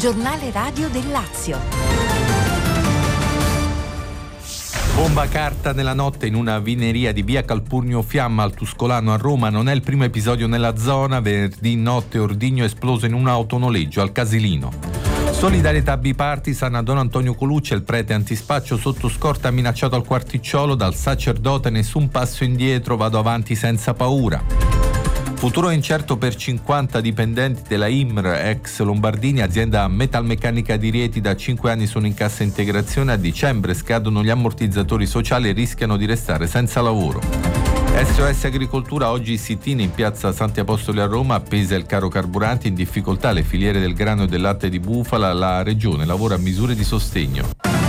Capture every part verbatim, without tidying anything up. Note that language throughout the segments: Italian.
giornale radio del Lazio. Bomba carta nella notte in una vineria di via Calpurnio Fiamma al Tuscolano a Roma. Non è il primo episodio nella zona. Venerdì notte ordigno esploso in un autonoleggio al Casilino. Solidarietà bipartisan a Don Antonio Coluccia, il prete antispaccio sotto scorta minacciato al quarticciolo dal sacerdote. Nessun passo indietro, vado avanti senza paura. Futuro incerto per cinquanta dipendenti della I M R ex Lombardini, azienda metalmeccanica di Rieti. Da cinque anni sono in cassa integrazione, a dicembre scadono gli ammortizzatori sociali e rischiano di restare senza lavoro. S O S Agricoltura, oggi sit-in in piazza Santi Apostoli a Roma, appesa il caro carburanti, in difficoltà le filiere del grano e del latte di bufala. La Regione lavora a misure di sostegno.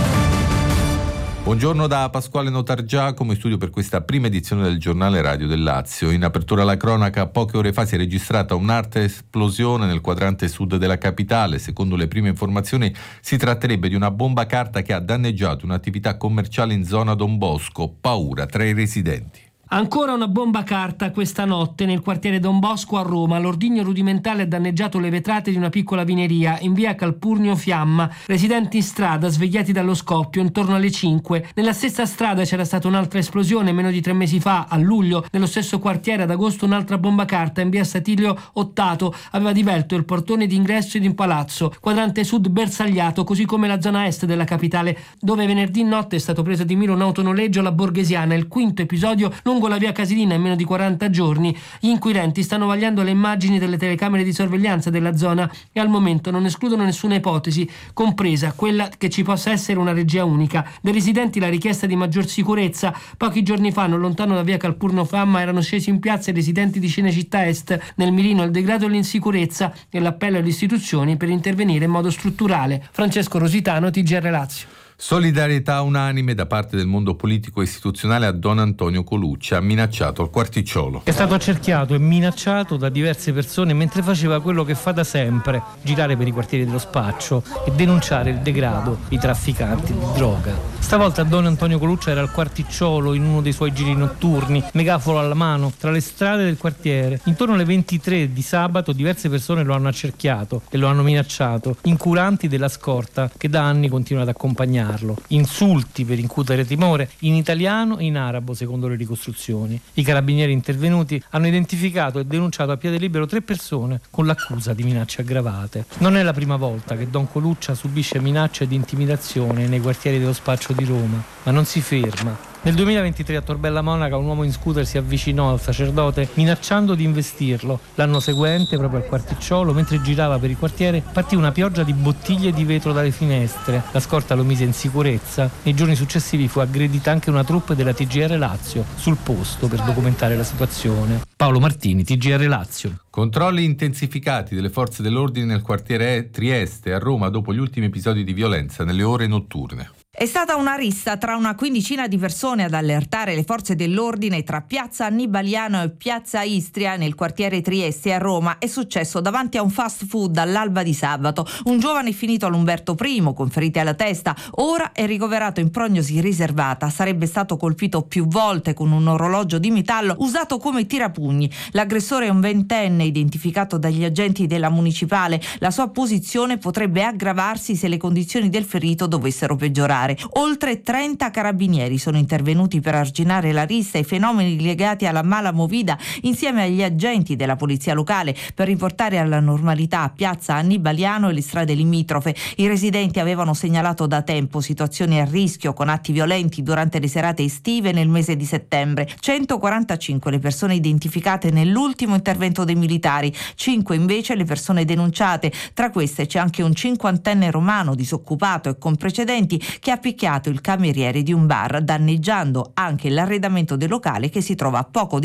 Buongiorno da Pasquale Notargiacomo, in studio per questa prima edizione del giornale radio del Lazio. In apertura alla cronaca, poche ore fa si è registrata un'altra esplosione nel quadrante sud della capitale. Secondo le prime informazioni si tratterebbe di una bomba carta che ha danneggiato un'attività commerciale in zona Don Bosco. Paura tra i residenti. Ancora una bomba carta questa notte nel quartiere Don Bosco a Roma. L'ordigno rudimentale ha danneggiato le vetrate di una piccola vineria in via Calpurnio Fiamma. Residenti in strada svegliati dallo scoppio intorno alle cinque. Nella stessa strada c'era stata un'altra esplosione meno di tre mesi fa, a luglio. Nello stesso quartiere ad agosto un'altra bomba carta in via Satilio Ottato aveva divelto il portone d'ingresso di un palazzo. Quadrante sud bersagliato, così come la zona est della capitale, dove venerdì notte è stato preso di mira un autonoleggio alla Borghesiana, il quinto episodio lungo la via Casilina in meno di quaranta giorni. Gli inquirenti stanno vagliando le immagini delle telecamere di sorveglianza della zona e al momento non escludono nessuna ipotesi, compresa quella che ci possa essere una regia unica. Dai residenti la richiesta di maggior sicurezza. Pochi giorni fa, non lontano da via Calpurnio Fiamma, erano scesi in piazza i residenti di Cinecittà Est. Nel mirino il degrado e l'insicurezza e l'appello alle istituzioni per intervenire in modo strutturale. Francesco Rositano, T G R Lazio. Solidarietà unanime da parte del mondo politico e istituzionale a Don Antonio Coluccia, minacciato al quarticciolo. È stato accerchiato e minacciato da diverse persone mentre faceva quello che fa da sempre: girare per i quartieri dello spaccio e denunciare il degrado, i trafficanti di droga. Stavolta Don Antonio Coluccia era al quarticciolo in uno dei suoi giri notturni, megafono alla mano, tra le strade del quartiere. Intorno alle ventitré di sabato diverse persone lo hanno accerchiato e lo hanno minacciato, incuranti della scorta che da anni continua ad accompagnarlo. Insulti per incutere timore in italiano e in arabo, secondo le ricostruzioni. I carabinieri intervenuti hanno identificato e denunciato a piede libero tre persone con l'accusa di minacce aggravate. Non è la prima volta che Don Coluccia subisce minacce di intimidazione nei quartieri dello spaccio di Roma, ma non si ferma. Nel duemilaventitré a Torbella Monaca un uomo in scooter si avvicinò al sacerdote minacciando di investirlo. L'anno seguente, proprio al quarticciolo, mentre girava per il quartiere, partì una pioggia di bottiglie di vetro dalle finestre. La scorta lo mise in sicurezza. Nei giorni successivi fu aggredita anche una troupe della T G R Lazio sul posto per documentare la situazione. Paolo Martini, T G R Lazio. Controlli intensificati delle forze dell'ordine nel quartiere Trieste a Roma dopo gli ultimi episodi di violenza nelle ore notturne. È stata una rissa tra una quindicina di persone ad allertare le forze dell'ordine tra piazza Annibaliano e piazza Istria nel quartiere Trieste a Roma. È successo davanti a un fast food all'alba di sabato. Un giovane è finito all'Umberto I con ferite alla testa, ora è ricoverato in prognosi riservata. Sarebbe stato colpito più volte con un orologio di metallo usato come tirapugni. L'aggressore è un ventenne identificato dagli agenti della municipale. La sua posizione potrebbe aggravarsi se le condizioni del ferito dovessero peggiorare. Oltre trenta carabinieri sono intervenuti per arginare la rissa e i fenomeni legati alla mala movida insieme agli agenti della polizia locale per riportare alla normalità piazza Annibaliano e le strade limitrofe. I residenti avevano segnalato da tempo situazioni a rischio con atti violenti durante le serate estive nel mese di settembre. centoquarantacinque le persone identificate nell'ultimo intervento dei militari, cinque invece le persone denunciate. Tra queste c'è anche un cinquantenne romano disoccupato e con precedenti che ha picchiato il cameriere di un bar, danneggiando anche l'arredamento del locale che si trova a poco